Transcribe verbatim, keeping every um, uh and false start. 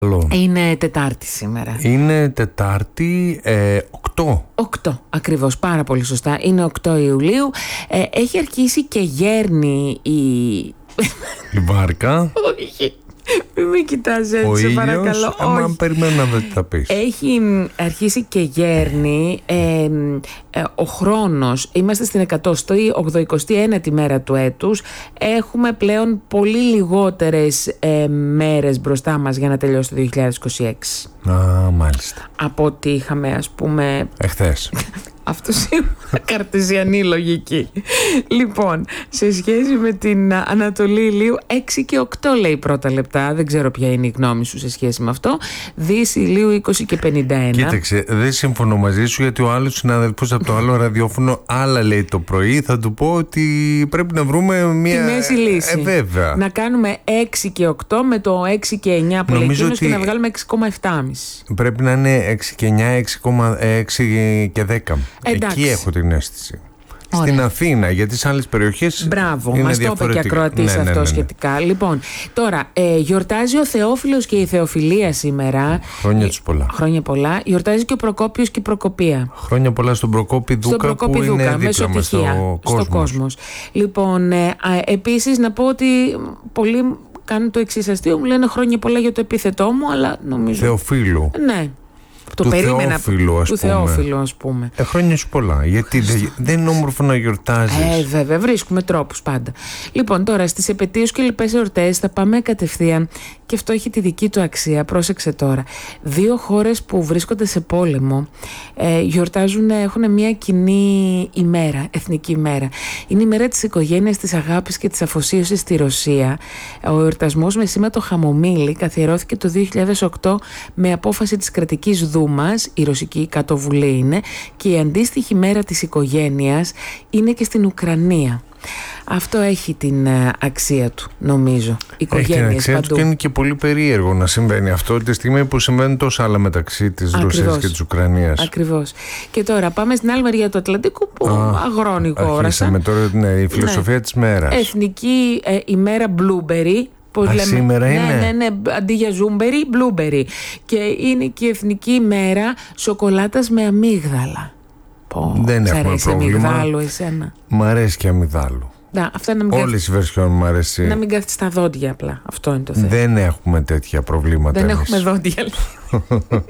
Είναι Τετάρτη σήμερα. Είναι Τετάρτη ε, οκτώ. οκτώ, ακριβώς, πάρα πολύ σωστά. Είναι οκτώ Ιουλίου. Ε, έχει αρχίσει και γέρνει η... Η βάρκα. Όχι. Μην με κοιτάς έτσι, ο σε ήλιος, παρακαλώ. άμα περιμένω να δω τι θα πεις. Έχει αρχίσει και γέρνει ε, ε, ο χρόνος. Είμαστε στην εκατοστή ογδοηκοστή ένατη μέρα του έτους. Έχουμε πλέον πολύ λιγότερες ε, μέρες μπροστά μας για να τελειώσει το δύο χιλιάδες είκοσι έξι. Α, μάλιστα. Από ό,τι είχαμε, ας πούμε... Εχθές. Αυτό είναι καρτεζιανή λογική. Λοιπόν, σε σχέση με την Ανατολή ηλίου, έξι και οκτώ λέει πρώτα λεπτά. Δεν ξέρω ποια είναι η γνώμη σου σε σχέση με αυτό. Δύση ηλίου είκοσι και πενήντα ένα. Κοίταξε, δεν συμφωνώ μαζί σου, γιατί ο άλλος συνάδελφος από το άλλο ραδιόφωνο άλλα λέει το πρωί. Θα του πω ότι πρέπει να βρούμε μια... τη μέση λύση. Ε, βέβαια. Να κάνουμε έξι και οκτώ με το έξι και εννιά που λέει εκείνος και να βγάλουμε έξι κόμμα επτά. Πρέπει να είναι έξι και εννιά, έξι κόμμα έξι και δέκα. Εντάξει. Εκεί έχω την αίσθηση. Ωραία. Στην Αθήνα, γιατί σε άλλες περιοχές. Μπράβο, είναι μας το είπε και ακροατής ναι, ναι, αυτό ναι, ναι. σχετικά. Λοιπόν, τώρα ε, γιορτάζει ο Θεόφιλος και η Θεοφιλία σήμερα. Χρόνια τους πολλά. Χρόνια πολλά. Γιορτάζει και ο Προκόπιος και η Προκοπία. Χρόνια πολλά στον Προκόπη Δούκα, στον Προκόπη που Δούκα, είναι δίπλα μας στο Κόσμος. στο Κόσμος. Λοιπόν, ε, επίσης να πω ότι πολλοί κάνουν το εξής αστείο. Μου λένε χρόνια πολλά για το επίθετό μου, αλλά νομίζω... Θεοφίλου. Ναι. Το του περίμενα. Θεόφιλου, ας του πούμε. Θεόφιλου, ας πούμε. Ε, χρόνια σου πολλά. Γιατί δεν, δεν είναι όμορφο να γιορτάζεις. Ε, βέβαια, βρίσκουμε τρόπους πάντα. Λοιπόν, τώρα στις επετείους και λοιπές εορτές θα πάμε κατευθείαν, και αυτό έχει τη δική του αξία. Πρόσεξε τώρα. Δύο χώρες που βρίσκονται σε πόλεμο ε, γιορτάζουν, έχουν μια κοινή ημέρα, εθνική ημέρα. Είναι η μέρα της οικογένειας, της αγάπης και της αφοσίωσης στη Ρωσία. Ο εορτασμός με σήμα το χαμομήλι καθιερώθηκε το δύο χιλιάδες οκτώ με απόφαση της κρατικής Δούμας, η Ρωσική Κατοβουλή είναι, και η αντίστοιχη μέρα της οικογένειας είναι και στην Ουκρανία. Αυτό έχει την uh, αξία του, νομίζω. Οικογένειες έχει την αξία παντού. του και είναι και πολύ περίεργο να συμβαίνει αυτό τη στιγμή που συμβαίνουν τόσα άλλα μεταξύ της Ρωσίας και της Ουκρανίας. Ακριβώς. Και τώρα πάμε στην άλλη μεριά του Ατλαντικού που Α, αγρώνει χώρα. Αρχίσαμε τώρα, ναι, η φιλοσοφία ναι. της μέρας. Εθνική ε, ημέρα Blueberry. Πώς Α, λέμε, σήμερα ναι, είναι. Ναι, ναι, αντί για ζούμπερι, μπλούμπερι. Και είναι και η εθνική ημέρα σοκολάτας με αμύγδαλα. Πω, δεν έχουμε αρέσει πρόβλημα. αμυγδάλου εσένα? Μ' αρέσει και αμυγδάλου. Να, αυτά να μην όλες κάθ... οι βερσιόν μου αρέσει. Να μην κάθεται στα δόντια απλά. Αυτό είναι το θέμα. Δεν έχουμε τέτοια προβλήματα. Δεν εμείς. έχουμε δόντια.